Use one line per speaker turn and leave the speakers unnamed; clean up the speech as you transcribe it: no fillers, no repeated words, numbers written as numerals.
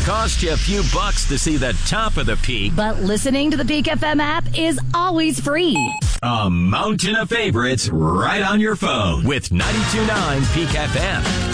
cost you a few bucks to see the top of the peak.
But listening to the Peak FM app is always free.
A mountain of favorites right on your phone with 92.9 Peak FM.